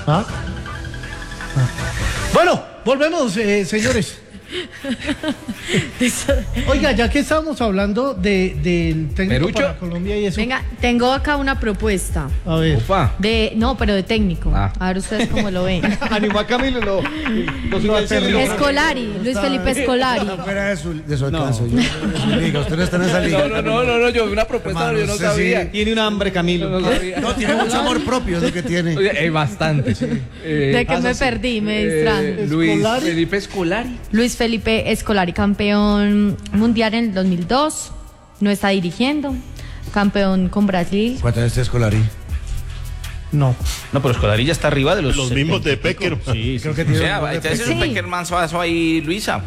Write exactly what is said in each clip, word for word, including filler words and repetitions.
¿Ah? Ah. Bueno, volvemos, eh, señores. Oiga, ya que estamos hablando de, del técnico ¿Merucho? para Colombia y eso. Venga, tengo acá una propuesta. A ver. Opa. De, no, pero de técnico. Ah. A ver ustedes cómo lo ven. Animó a Camilo, lo, lo No, terrible. Escolari, Luis Felipe Escolari. Fuera de su, de su alcance. Yo, de su liga. Usted no está en esa liga. No, no, no, no, no, yo vi una propuesta, Hermano, pero yo no usted sabía. sí. Tiene un hambre, Camilo. No, sabía. No, tiene mucho amor propio, es lo que tiene. Oye, eh, bastante. Eh, ¿De qué me perdí? Me distrajo. eh, Luis Escolari. Felipe Escolari. Luis Felipe Escolari, campeón mundial en el dos mil dos. No está dirigiendo. Campeón con Brasil. ¿Cuánto es este Escolari? No. No, pero Escolari ya está arriba de los... Los mismos de Pecker. Sí, Creo que o tiene sea, un- entonces es Sí. un Peckerman suazo ahí, Luisa.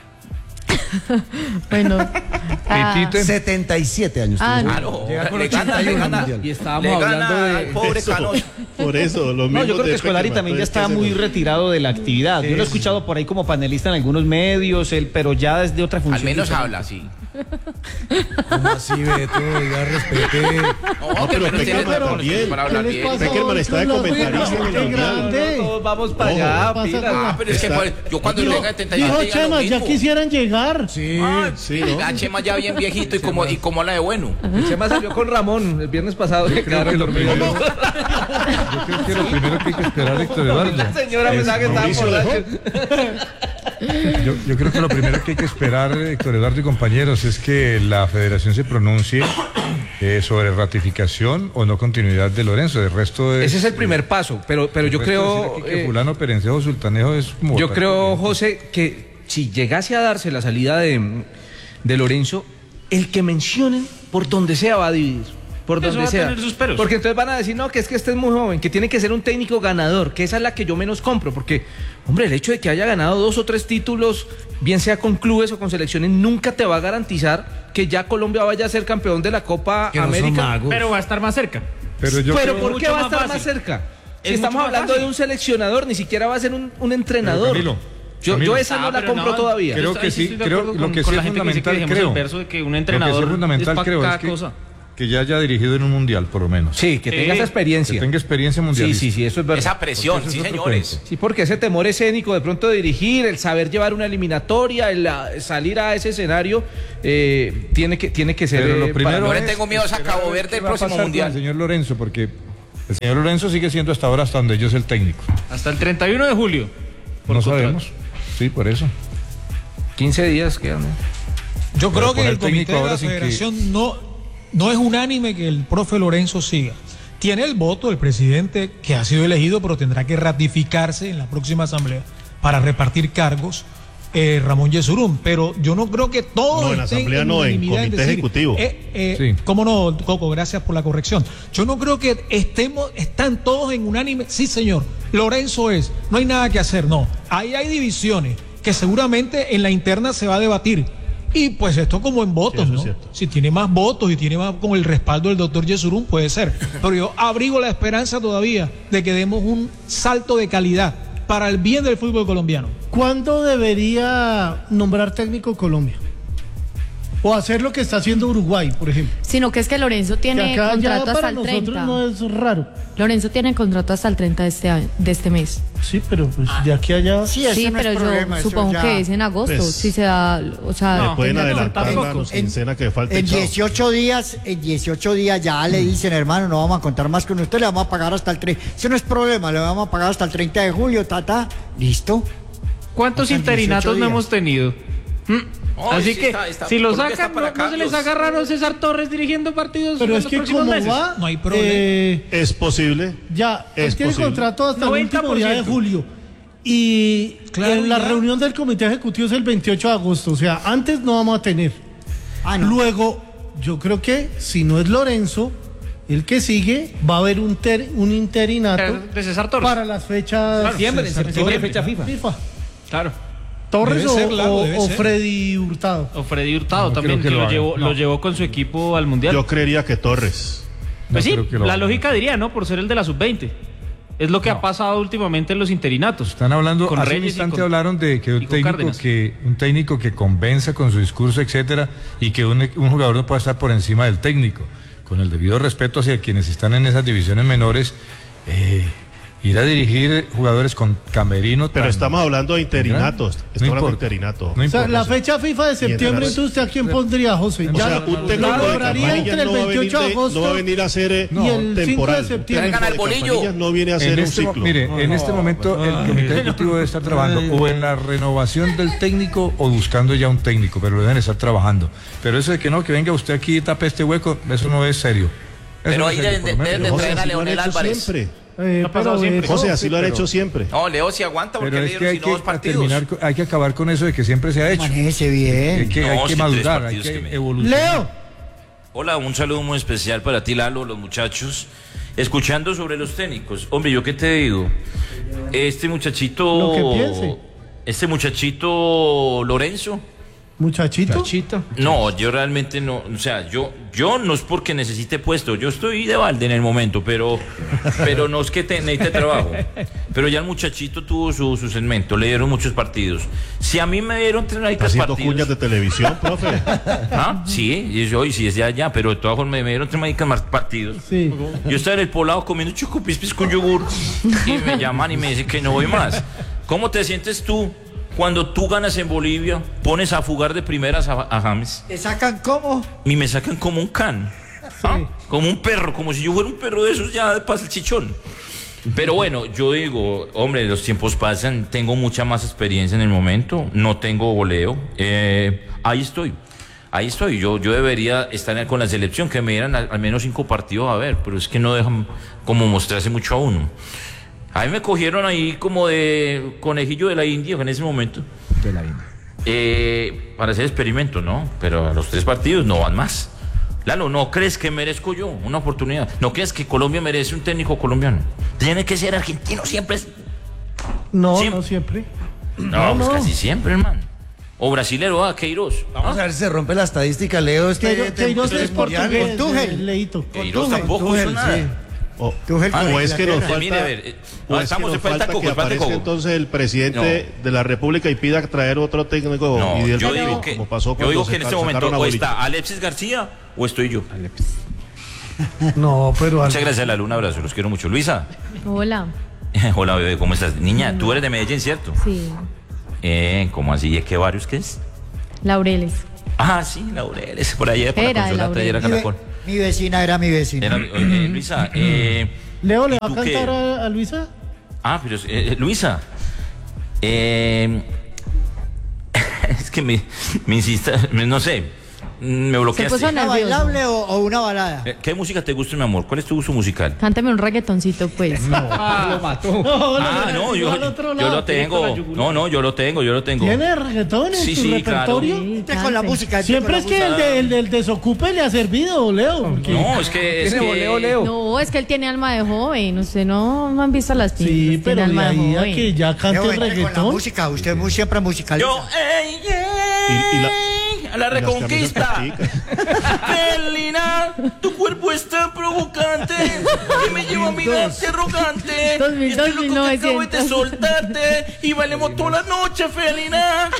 Bueno. ah, Pitito. setenta y siete años. Ah, tiene. Claro. Llega con Le gana, ochenta y uno le gana. mundial. Y estábamos Le hablando gana de... al pobre Eso, Canoso. por eso, los mismos No, yo creo de que Escolari Peckerman, también ya entonces, está ¿qué muy hacemos? retirado de la actividad. Yo lo he escuchado por ahí como panelista en algunos medios, él, pero ya desde otra función. Al menos diferente. habla, sí. ¿Cómo así, Beto? Ya respete. No, que pero menos tiene Peckerman también. para ¿Qué hablar les bien. pasa Peckerman hoy está con de la comentarista rueda? en el ¡Qué Mundial. grande! Todos vamos para Ojo. allá, Pasa pila. con Ah, pero es que Está- pues, yo cuando Dijo- tenga setenta y siete Dijo diga lo Chema, ya mismo. quisieran llegar. Sí. Ah, Sí, ¿no? La Chema ya bien viejito y como, y como la de bueno. El Chema salió con Ramón el viernes pasado. Claro, que lo dormido. primero- Yo creo que lo primero que hay que esperar, Héctor Eduardo. La señora pensaba que estaba Mauricio borracho. Yo, yo creo que lo primero que hay que esperar, Héctor Eduardo y compañeros, es que la federación se pronuncie eh, sobre ratificación o no continuidad de Lorenzo. El resto es, Ese es el primer paso, pero, pero el yo resto es creo... decir aquí que eh, fulano, Perencejo, Sultanejo es como Yo votar creo, corriente. José, que si llegase a darse la salida de, de Lorenzo, el que mencionen por donde sea va a dividir. Por Eso donde va a sea. tener sus peros. Porque entonces van a decir, no, que es que este es muy joven, que tiene que ser un técnico ganador, que esa es la que yo menos compro. Porque, hombre, el hecho de que haya ganado dos o tres títulos, bien sea con clubes o con selecciones, nunca te va a garantizar que ya Colombia vaya a ser campeón de la Copa Que no son América. magos. Pero va a estar más cerca. Pero yo Pero creo- ¿por qué mucho va a más estar fácil. más cerca? Si Es estamos mucho más hablando fácil. de un seleccionador, ni siquiera va a ser un, un entrenador. Camilo, yo, Camilo. yo esa Ah, no la pero compro no, todavía. Creo Yo que ahí sí, estoy de creo- acuerdo lo con- que con sí la es gente que dice que fundamental, dejemos creo. el verso de que un Lo entrenador que sí es fundamental, es pa' creo, cada es que, cosa. que ya haya dirigido en un mundial, por lo menos. Sí, que Sí. tenga esa experiencia. Que tenga experiencia mundial. Sí, sí, sí, eso es verdad. Esa presión, Porque sí, ese es otro señores. cuento. Sí, porque ese temor escénico de pronto de dirigir, el saber llevar una eliminatoria, el ah, salir a ese escenario, eh, tiene que tiene que ser. Pero lo eh, primero Yo para- le es tengo miedo a esa esperar Cabo a ver Verde qué el va a próximo pasar con mundial. El señor Lorenzo, porque el señor Lorenzo sigue siendo hasta ahora, hasta donde yo sé, el técnico. Hasta el treinta y uno de julio. por No contrato. sabemos. Sí, por eso. quince días quedan, ¿no? Yo Pero creo que poner el comité técnico de ahora la sin que- federación no, no es unánime que el profe Lorenzo siga. Tiene el voto del presidente que ha sido elegido, pero tendrá que ratificarse en la próxima asamblea para repartir cargos. Eh, Ramón Yesurún, pero yo no creo que todos No, en la estén asamblea no, en unanimidad comité decir, ejecutivo. eh, eh, Sí. ¿Cómo no, Coco? Gracias por la corrección. Yo no creo que estemos, están todos en unánime. Sí, señor, Lorenzo es, no hay nada que hacer, no. Ahí hay divisiones que seguramente en la interna se va a debatir. Y pues esto como en votos, Sí, eso es ¿no? cierto. Si tiene más votos y tiene más con el respaldo del doctor Yesurún, puede ser. Pero yo abrigo la esperanza todavía de que demos un salto de calidad para el bien del fútbol colombiano. ¿Cuándo debería nombrar técnico Colombia? O hacer lo que está haciendo Uruguay, por ejemplo. Sino que es que Lorenzo Que tiene acá ya contrato hasta para el nosotros treinta. no es raro. Lorenzo tiene contrato hasta el treinta de este, año- de este mes. Sí, pero pues de aquí a allá. Sí, eso Sí, no pero es problema, yo eso supongo ya- que es en agosto. Pues, si se da, o sea, Le pueden tendrá que adelantar ser la poco. quincena que falta. En chao. dieciocho días, en dieciocho días ya le dicen, hermano, no vamos a contar más con usted, le vamos a pagar hasta el treinta. Eso no es problema, le vamos a pagar hasta el treinta de julio, ta, ta. ¿Listo? ¿Cuántos Hasta interinatos dieciocho no días. hemos tenido? ¿Mm? Oh, Así sí, que está- está- si lo Colombia sacan, está para no, no se les cambios. haga raro César Torres dirigiendo partidos Pero en es los que próximos como meses. va, No hay problema. eh, Es posible. ya, él Es tiene posible. contrato hasta el noventa último por día de ciento. julio. Y Claro, en la ya. reunión del comité ejecutivo es el veintiocho de agosto. O sea, antes no vamos a tener. Ah, no. Luego, yo creo que si no es Lorenzo, el que sigue, va a haber un, ter- un interinato De César Torres. para las fechas Septiembre, en septiembre, Torres, fecha FIFA. FIFA. Claro. Torres Debe o, ser largo, o- debe o ser. Freddy Hurtado. O Freddy Hurtado No también, creo que que lo lo, haga. llevó, No. lo llevó con su equipo al Mundial. Yo creería que Torres. pues No sí, creo que lo la haga. lógica diría, ¿no? Por ser el de la sub veinte. Es lo que ha pasado últimamente en los interinatos. Están hablando, Con hace un Reyes y instante con- hablaron de que y un con técnico Cárdenas. que un técnico que convenza con su discurso, etcétera, y que un, un jugador no puede estar por encima del técnico. Con el debido respeto hacia quienes están en esas divisiones menores, eh, Ir a dirigir jugadores con camerino. Pero tan- estamos hablando de interinatos. No Estamos hablando de importa. interinato. No O sea, importa. la fecha FIFA de septiembre, Mientras- entonces, ¿a quién pondría, José? O Ya sea, lo- un lo técnico de lograría campanillas entre el no va a venir veintiocho de de- agosto no va a venir a hacer eh, y el cinco de temporal. septiembre. Traigan al De bolillo. campanillas no viene a hacer En un este, mo- ciclo. mire, en este momento el comité ejecutivo debe estar trabajando o en la renovación del técnico o buscando ya un técnico, pero lo deben estar trabajando. Pero eso de que no, que venga usted aquí y tape este hueco, eso no es serio. Eso Pero no ahí es serio, deben por de- lo menos. deben de José, traer a así lo han Leonel hecho Álvarez. siempre. Eh, Ha pasado pero, siempre. eh, José, así lo han pero- hecho siempre. No, Leo si aguanta porque Pero le es dieron que hay sino dos que partidos. terminar, con- hay que acabar con eso de que siempre se ha hecho. Manéjese bien. Hay que, No, hay si que tres madurar, hay partidos que, que me- evolucionar. Leo, Hola, un saludo muy especial para ti, Lalo, los muchachos. Escuchando sobre los técnicos. Hombre, ¿yo qué te digo? Este muchachito... Lo que piense. Este muchachito Lorenzo. muchachito. Chachito. No, yo realmente no, o sea, yo, yo no es porque necesite puesto, yo estoy de balde en el momento, pero, pero no es que te, necesite trabajo. Pero ya el muchachito tuvo su, su segmento, le dieron muchos partidos. Si a mí me dieron tres Está haciendo partidos... cuñas de televisión, profe. ¿Ah? Sí, y yo, y sí, es de allá, pero de todas formas me dieron tres maricas más partidos. Sí. Yo estaba en el poblado comiendo chocopispis con yogur y me llaman y me dicen que no voy más. ¿Cómo te sientes tú cuando tú ganas en Bolivia, pones a fugar de primeras a, a James ¿Te sacan cómo? y me sacan como un can? ¿Ah? Como un perro, como si yo fuera un perro de esos ya de pasa el chichón. Pero bueno, yo digo, hombre, los tiempos pasan, tengo mucha más experiencia en el momento, no tengo voleo, eh, ahí estoy. Ahí estoy, yo, yo debería estar con la selección, que me dieran al, al menos cinco partidos a ver, pero es que no dejan como mostrarse mucho a uno. A mí me cogieron ahí como de conejillo de la India en ese momento. De la vida. Eh, para hacer experimento, ¿no? Pero a los tres partidos no van más. Lalo, ¿no crees que merezco yo una oportunidad? ¿No crees que Colombia merece un técnico colombiano? Tiene que ser argentino siempre. No, Sí. no siempre. No, pues no. casi siempre, hermano. O brasilero, ah, Queiroz. Vamos a ver si se rompe la estadística, Leo. Este Queiroz, Queiroz es portugués, Tuchel. eh, Leito. Queiroz tampoco hizo nada. O, Tuchel ah, con o es que nos Inglaterra. falta, Mire, a ver, eh, o es que estamos nos en falta falta Coco, que falta aparezca Coco. entonces el presidente de la República y pida traer otro técnico No, y del yo partido, digo que, como pasó yo cuando digo se que en este sacaron momento a o Bolillo. está Alexis García o estoy yo. No, pero Muchas gracias, Lalo, un abrazo, los quiero mucho. Luisa. Hola. Hola, bebé, ¿cómo estás? Niña, tú eres de Medellín, ¿cierto? Sí. Eh, ¿cómo así? ¿De qué barrios que es? Laureles. Ah, sí, Laureles, por allá, por la Era de consolata, y era Mi, ve- Caracol. mi vecina era mi vecina. Era, eh, Luisa, eh, Leo, ¿le ¿y va a tú qué? cantar a, a Luisa? Ah, pero, eh, Luisa, eh, es que me, me insista, me- no sé, me Se bloqueaste. puso ¿Una nervioso. bailable o, o una balada? Eh, ¿Qué música te gusta, mi amor? ¿Cuál es tu gusto musical? Cántame un reggaetoncito, pues. Ah, lo mató. Ah, no, yo, al otro yo lado. lo tengo. No, no, yo lo tengo, yo lo tengo. ¿Tiene reggaetón en Sí, su sí, claro. repertorio? Sí, Usted con la cante. música. usted Siempre con es la que el, música. de- el del desocupe le ha servido, Leo. Porque... No, es que. Es Tiene que voleo, Leo. No, es que él tiene alma de joven. Usted no, no han visto las pintas. Sí, tiene pero de alma de ahí a joven. que ya Leo, cante entre con la reggaetón. música, usted muy siempre musicaliza. Yo, ey, Y- y la- ey, a la y las reconquista. camisas Felina, tu cuerpo está provocante, que me lleva a mirarte arrogante. Dos mil, Y estoy dos mil loco que acabo de novecientos. soltarte y bailemos toda la noche, Felina.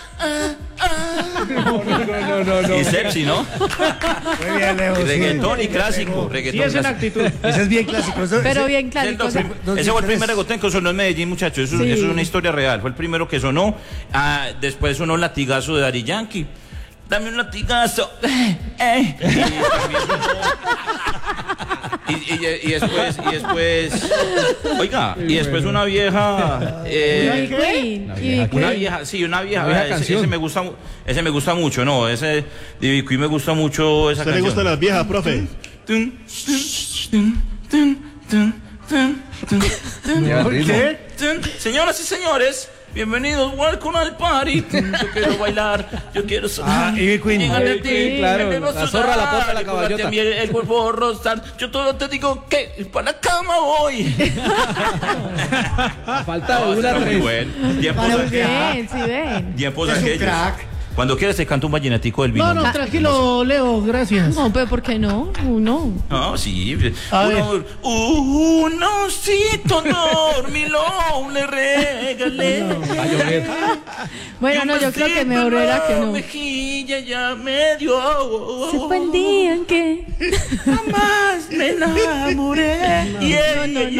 No, no, no, no. Y sexy, ¿no? Muy bien, Leo. Y sí. reggaetón y clásico. Reggaetón Sí, es una clásico. actitud. Ese es bien clásico. Eso- Pero ese- bien Es claro. el dos- dos ese fue el diferentes. primer reggaetón que sonó en Medellín, muchachos. Eso, Sí. eso es una historia real. Fue el primero que sonó. Ah, después sonó el latigazo de Daddy Yankee. Dame un latigazo. Eh, eh. Y, también sonó- y, y- y después, y después, oiga, y después una vieja, eh, Y Queen, y una Queen. vieja, sí, una vieja. Una vieja ese, canción. ese me gusta, mu- ese me gusta mucho, no, ese de Ivy Queen me gusta mucho esa ¿A usted le canción. gustan las viejas, profe? Tun, tun, tun, tun, tun, tun, tun. ¿Por qué? Tun. Señoras y señores, bienvenidos, welcome al party. Yo quiero bailar, yo quiero sonar. Ah, Ivy Queen. Llegale a Ivy ti, Queen, claro, me debo la zorra, la sonar, pota, la y caballota. jugarte a mí el, el cuerpo rostar. Yo todo te digo que para la cama voy. Falta No, de una ese era muy tres. bueno. Tiempos Para aquellos. bien, sí ven. Tiempos Es un aquellos. crack. Cuando quieras te canto un vallenatico del No, vino. no, tranquilo, Leo, gracias. No, pero ¿por qué no? Uno. No, sí. A Uno, un osito dormilón le regalé. Bueno, no, yo creo que mejor era que no. Mejilla ya me dio. Se fue el día en que jamás me enamoré. No, Yeah, no, no,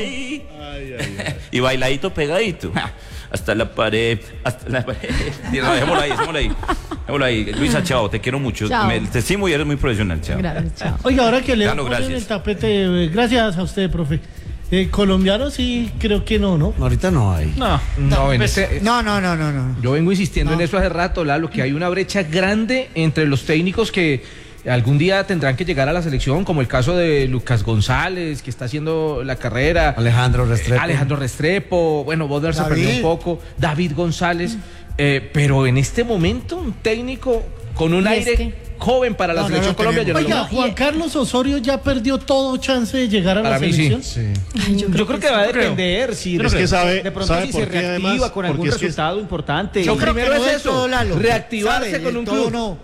yeah. Y bailadito pegadito. Hasta la pared, hasta la pared. No, dejémoslo ahí, dejémoslo ahí. Dejémoslo ahí. Luisa, chao, te quiero mucho. Chao. Me, te estimo y eres muy profesional, chao. Gracias, chao. Oiga, ahora que Leo Dano, pone en gracias. el tapete, eh, gracias a usted, profe. Eh, colombianos sí, creo que no, ¿no? Ahorita no hay. No, no, en Pues, este- no, no, no, no, no. Yo vengo insistiendo No. en eso hace rato, Lalo, que hay una brecha grande entre los técnicos que algún día tendrán que llegar a la selección, como el caso de Lucas González, que está haciendo la carrera. Alejandro Restrepo. Eh, Alejandro Restrepo, bueno, Bodler se David. perdió un poco, David González, eh, pero en este momento un técnico con un Y aire es que- joven para la No, no selección lo Colombia. Yo no lo Oiga, veo. Juan Carlos Osorio ya perdió todo chance de llegar a Para la mí sí. selección. Ay, yo, Yo creo que va a depender si Es que sabe- de pronto sabe si por se qué, reactiva además, con algún porque es que- resultado importante. Yo Y- creo primero no es del eso, todo, Lalo. reactivarse ¿Sabe? con Del un todo club. no.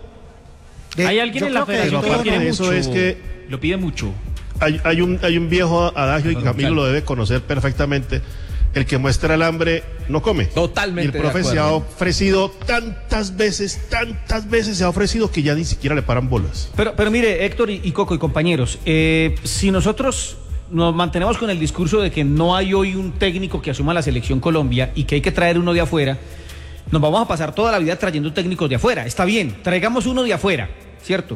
De- Hay alguien yo en la creo que del federación Pero que todo lo pide aparte de no. eso mucho. es que Lo pide mucho. hay, hay un, hay un viejo adagio y Camilo lo debe conocer perfectamente. El que muestra el hambre no come. Totalmente Y el de profe se ha acuerdo. ofrecido tantas veces, tantas veces se ha ofrecido que ya ni siquiera le paran bolas. Pero, pero mire, Héctor y, y Coco y compañeros, eh, si nosotros nos mantenemos con el discurso de que no hay hoy un técnico que asuma la selección Colombia y que hay que traer uno de afuera, nos vamos a pasar toda la vida trayendo técnicos de afuera. Está bien, traigamos uno de afuera, ¿cierto?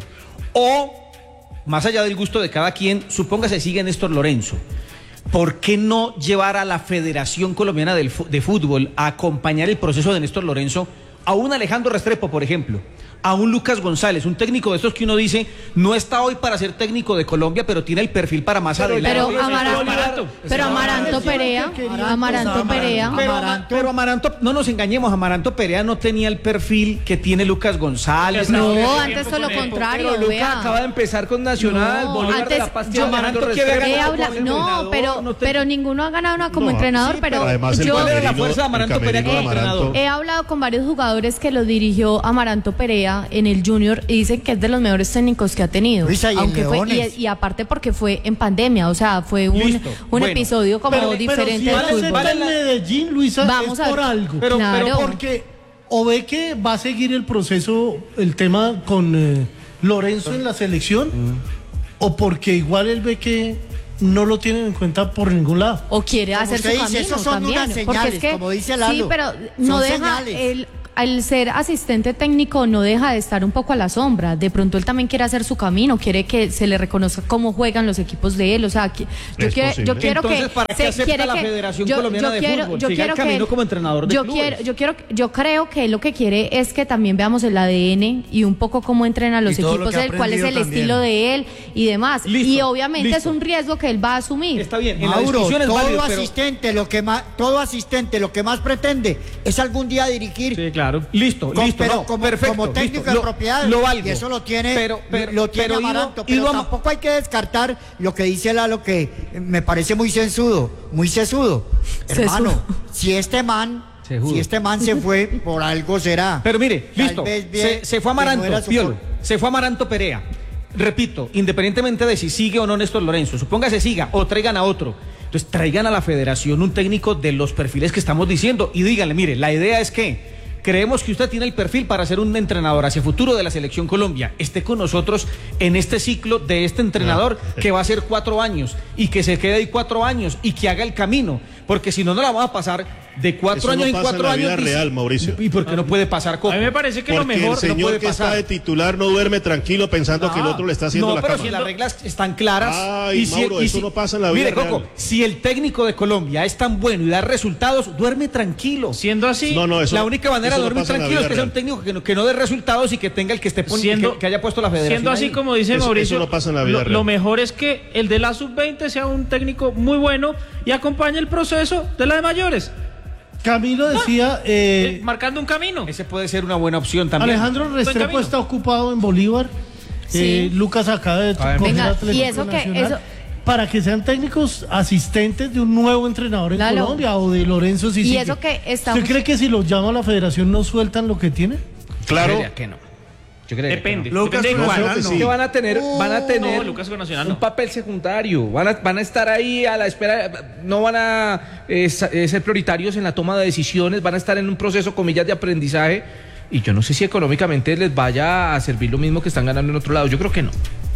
O, más allá del gusto de cada quien, supóngase sigue Néstor Lorenzo. ¿Por qué no llevar a la Federación Colombiana del Fu- de Fútbol a acompañar el proceso de Néstor Lorenzo a un Alejandro Restrepo, por ejemplo? A un Lucas González, un técnico de estos que uno dice, no está hoy para ser técnico de Colombia, pero tiene el perfil para más adelante. Pero Amaranto, pero Amaranto Perea, Amaranto Perea. Ah, Pero, Ama- pero Amaranto, no nos engañemos, Amaranto Perea no tenía el perfil que tiene Lucas González. No, antes todo lo contrario, Pero Lucas vea. acaba de empezar con Nacional, No, Bolívar de la antes- Paz, yo- Amaranto Amaranto que quiere había He ganado habla- como no, entrenador, pero, no te- pero ninguno ha ganado una como No, entrenador, sí, pero, además el yo ¿Cuál era la camerino- fuerza de el Amaranto Perea camerino como de Amaranto- entrenador? he hablado con varios jugadores que lo dirigió Amaranto Perea en el Junior y dicen que es de los mejores técnicos que ha tenido. Luisa, y en Aunque fue, Leones. y, y aparte porque fue en pandemia, o sea, fue un, Listo, un bueno. episodio como Pero, pero diferente si del vale fútbol. está en Medellín, Luisa, Vamos es a por ver. algo. Pero- pero Claro. porque o ve que va a seguir el proceso, el tema con eh, Lorenzo en la selección, o porque igual él ve que no lo tienen en cuenta por ningún lado. O quiere Como hacer su usted dice, camino esos son también. unas porque señales, es que, como dice sí, Lalo. pero no Son deja señales. el al ser asistente técnico no deja de estar un poco a la sombra. De pronto él también quiere hacer su camino, quiere que se le reconozca cómo juegan los equipos de él. O sea, que- yo, Es quiero, posible. yo quiero Entonces, que ¿para qué se acepta quiere la que- Federación yo- Colombiana yo de quiero- Fútbol? yo Siga el quiero que camino él- como entrenador de yo clubes. quiero, yo quiero, yo creo que él lo que quiere es que también veamos el A D N y un poco cómo entrena a los Y todo lo equipos que ha de él, cuál es el aprendido estilo también. de él y demás. Listo, y obviamente listo. es un riesgo que él va a asumir. Está bien, en la Mauro, discusión es todo válido, pero... asistente, lo que más, todo asistente, lo que más pretende es algún día dirigir. Sí, claro. Listo, Con- listo. pero no, como, perfecto, como técnico listo, de lo- propiedad, Lo valgo. y eso lo tiene, pero, pero, lo tiene pero ido- Amaranto, pero ido a- tampoco hay que descartar lo que dice Lalo, que me parece muy sensudo, muy sesudo. Sesudo. Hermano, si este man, Sejudo. si este man se fue, por algo será. Pero mire, Tal listo. vez bien Se, se fue que no Amaranto, era su Piolo, for- se fue Amaranto Perea. Repito, independientemente de si sigue o no Néstor Lorenzo, supóngase siga o traigan a otro. Entonces traigan a la federación un técnico de los perfiles que estamos diciendo y díganle, mire, la idea es que creemos que usted tiene el perfil para ser un entrenador hacia futuro de la Selección Colombia. Esté con nosotros en este ciclo de este entrenador que va a ser cuatro años y que se quede ahí cuatro años y que haga el camino. Porque si no, no la vamos a pasar de cuatro Eso no años en pasa cuatro en la años. vida dice- real, Mauricio. ¿Y por qué no puede pasar, Coco? A mí me parece que lo Porque mejor el señor no puede que está pasar. de titular no duerme tranquilo pensando que el otro le está haciendo no, la pero cama. si las reglas están claras. Ay, y si, Mauro, y eso si- no pasa en la vida Mire, Coco, real. si el técnico de Colombia es tan bueno y da resultados, duerme tranquilo. Siendo así, No, no, eso la no- única manera eso de no dormir pasa en la tranquilo es vida que sea un real. técnico que no, que no dé resultados y que tenga el que esté pon- Siendo- que, que haya puesto la federación. siendo así ahí. como dice Eso- eso Mauricio, no pasa en la vida lo, real. lo mejor es que el de la sub veinte sea un técnico muy bueno y acompañe el proceso de la de mayores, Camilo decía, eh, eh, marcando un camino. Ese puede ser una buena opción también. Alejandro Restrepo camino. está ocupado en Bolívar. Sí. Eh, Lucas acaba de ver. coger Venga, Atlético y eso que- Nacional, eso- para que sean técnicos asistentes de un nuevo entrenador en Lalo. Colombia o de Lorenzo si Y sigue. eso que estamos- ¿Usted cree que si los llama a la federación no sueltan lo que tienen? Claro. Yo creería que no. Yo creería Depende. que no. Lucas Depende de con cuál. Nacional, Es que van a tener, van a tener No, Lucas con Nacional un no. papel secundario, van a, van a estar ahí a la espera, no van a eh, sa- eh, ser prioritarios en la toma de decisiones, van a estar en un proceso, comillas, de aprendizaje, y yo no sé si económicamente les vaya a servir lo mismo que están ganando en otro lado, yo creo que no.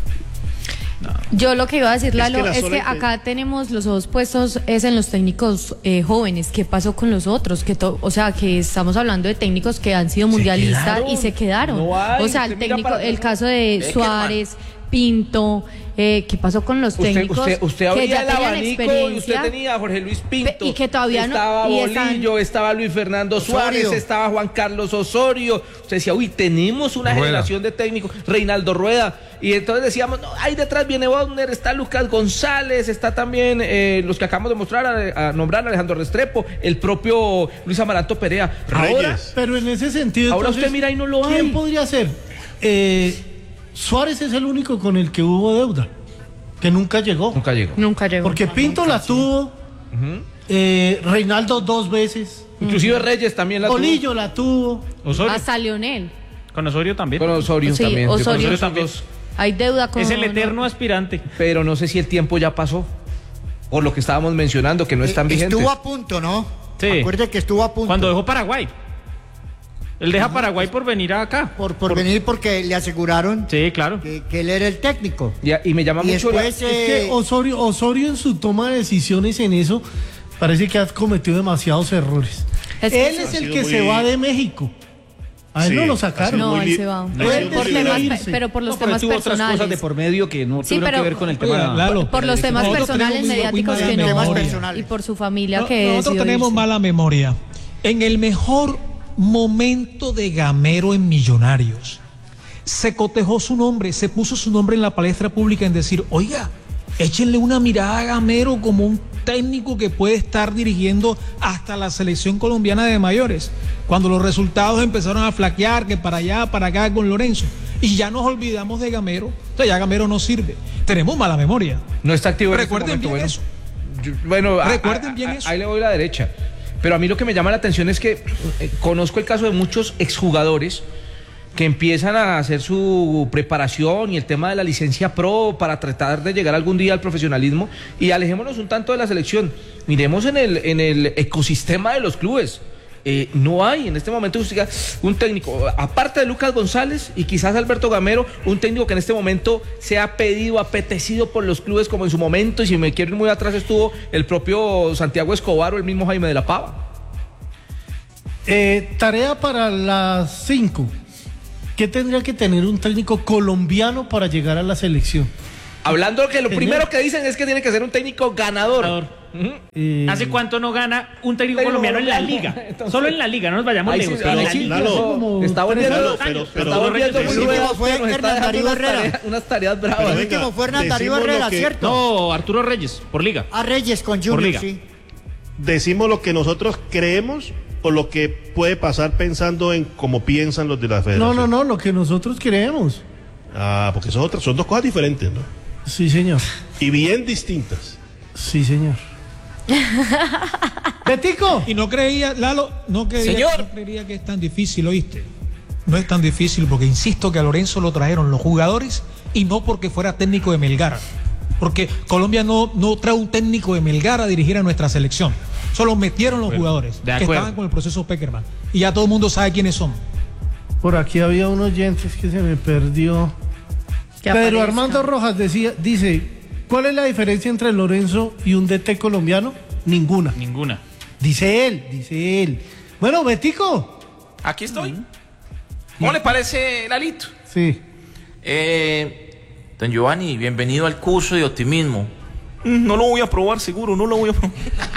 Yo lo que iba a decir, Es que Lalo, la es sola que inte- acá tenemos los ojos puestos es en los técnicos eh, jóvenes. ¿Qué pasó con los otros? Que to- o sea, que estamos hablando de técnicos que han sido mundialistas quedaron. y se quedaron. No hay, o sea, el usted mira técnico, para el atrás. caso de Beckerman. Suárez, Pinto, eh, ¿qué pasó con los Usted, técnicos usted, usted que abría ya el tenían abanico y usted experiencia? tenía a Jorge Luis Pinto, Pe- y que todavía no- estaba y están- Bolillo, estaba Luis Fernando Suárez, Osorio. estaba Juan Carlos Osorio. Usted decía, uy, tenemos una Rueda. generación de técnicos, Reinaldo Rueda. Y entonces decíamos, no, ahí detrás viene Wagner, está Lucas González, está también eh, los que acabamos de mostrar, a, a nombrar, Alejandro Restrepo, el propio Luis Amaranto Perea. Ahora, Reyes. Pero en ese sentido, Ahora entonces, usted mira y no lo ¿quién hay. podría ser? Eh, Suárez es el único con el que hubo deuda, que nunca llegó. nunca llegó. Nunca llegó. Porque Pinto la tuvo, eh, Reinaldo dos veces, Inclusive Reyes también la tuvo. Bolillo la tuvo. Osorio. Hasta Leonel. Con Osorio también. Con Osorio Sí, también. Osorio. Con Osorio esos también. dos. Hay deuda con... Es el eterno aspirante. Pero no sé si el tiempo ya pasó. Por lo que estábamos mencionando, que no están vigentes. Estuvo a punto, ¿no? Sí. Acuérdate que estuvo a punto. Cuando dejó Paraguay. Él deja Paraguay por venir acá. Por, por venir porque le aseguraron Sí, claro. que, que él era el técnico. Ya, y me llama Y mucho la- después, Es que eh, Osorio, Osorio en su toma de decisiones en eso parece que ha cometido demasiados errores. Es que Él eso- es Ha el sido que muy- se va de México. A él Sí, no lo ha sacaron. sido No, muy él li- se va. ha sido Puede muy Por decidir temas, liberal. irse. pe- pero por los No, pero temas tuvo otras personales. cosas de por medio que no Sí, tuvieron pero- que ver con el Oiga, tema. Lalo, Por los temas nosotros personales tenemos muy mediáticos mala que no. Temas memoria. personales. Y por su familia No, que nosotros decidió tenemos irse. mala memoria. En el mejor momento de Gamero en Millonarios, se cotejó su nombre, se puso su nombre en la palestra pública en decir, oiga, échenle una mirada a Gamero como un técnico que puede estar dirigiendo hasta la selección colombiana de mayores. Cuando los resultados empezaron a flaquear, que para allá, para acá con Lorenzo, y ya nos olvidamos de Gamero, entonces ya Gamero no sirve. Tenemos mala memoria. No está activo en este Recuerden momento, bien bueno. eso. Yo- bueno, a- Recuerden a- bien a- eso. Ahí le voy a la derecha. Pero a mí lo que me llama la atención es que eh, conozco el caso de muchos exjugadores que empiezan a hacer su preparación y el tema de la licencia pro para tratar de llegar algún día al profesionalismo, y alejémonos un tanto de la selección. Miremos en el, en el ecosistema de los clubes. Eh, no hay en este momento usted diga, un técnico, aparte de Lucas González y quizás Alberto Gamero, un técnico que en este momento sea pedido, apetecido por los clubes como en su momento, y si me quiero ir muy atrás estuvo el propio Santiago Escobar o el mismo Jaime de la Pava. Eh, tarea para las cinco. ¿Qué tendría que tener un técnico colombiano para llegar a la selección? Hablando que lo Señor. primero que dicen es que tiene que ser un técnico ganador. Ganador. Ujú. Eh, ¿Hace cuánto no gana un técnico Técnico colombiano en la colombiano. liga? Entonces- Solo en la liga, no nos vayamos Ahí lejos. sí, en ahí la sí, liga. Lalo, como está tres volviendo, Lalo, pero- está pero- volviendo pero- muy pero- ruedo, fue nos está Hernán dejando Darío unas Herrera. tareas, unas tareas Pero bravas. El venga, último fue Hernán Darío decimos lo Herrera, que- ¿cierto? No, Arturo Reyes, por liga. A Reyes con Por Junior, liga. sí. Decimos lo que nosotros creemos o lo que puede pasar pensando en cómo piensan los de la no, federación. no, no, lo que nosotros queremos. Ah, porque son otras, son dos cosas diferentes, ¿no? Sí, señor. Y bien distintas. Sí, señor. Betico. Y no creía, Lalo, no creía, Señor. no creería que es tan difícil, ¿oíste? No es tan difícil porque insisto que a Lorenzo lo trajeron los jugadores y no porque fuera técnico de Melgar. Porque Colombia no, no trae un técnico de Melgar a dirigir a nuestra selección. Solo metieron los jugadores de que acuerdo. estaban con el proceso Peckerman. Y ya todo el mundo sabe quiénes son. Por aquí había un oyente que se me perdió. Que Pedro aparezca. Armando Rojas decía, dice, ¿cuál es la diferencia entre Lorenzo y un D T colombiano? Ninguna. Ninguna. Dice él, dice él. Bueno, Betico. Aquí estoy. ¿Cómo le parece, Lalito? Sí. Eh, don Giovanni, bienvenido al curso de optimismo. Mm, No lo voy a probar, seguro, no lo voy a probar.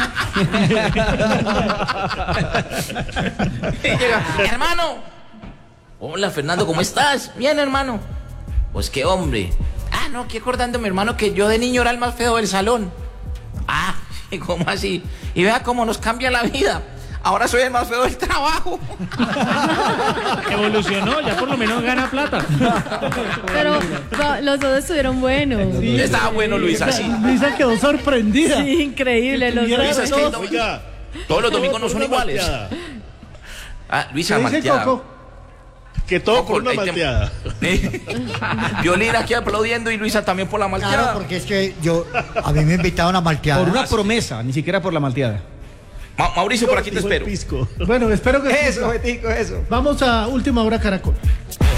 Y llega, hermano. Hola, Fernando, ¿cómo estás? Bien, hermano. Pues qué hombre. Ah, no, que acordándome, hermano, que yo de niño era el más feo del salón. Ah, ¿y cómo así? Y vea cómo nos cambia la vida. Ahora soy el más feo del trabajo. Evolucionó, ya por lo menos gana plata. Pero no, los dos estuvieron buenos. Sí, Estaba bueno, Luisa, sí. Luisa quedó sorprendida. increíble. Los tuviera dos. Luisa, es que dos. no- Oiga, todos los domingos no son una iguales. malteada. Ah, Luisa ¿Qué dice Malteada. Coco? Que todo por una ahí te- malteada. Violín aquí aplaudiendo y Luisa también por la malteada. Claro, porque es que yo, a mí me invitaron a malteada. Por una promesa, ni siquiera por la malteada. Ma- Mauricio, por aquí te Dijo el espero. pisco. Bueno, espero que... Eso, Betico, eso. Vamos a Última Hora Caracol.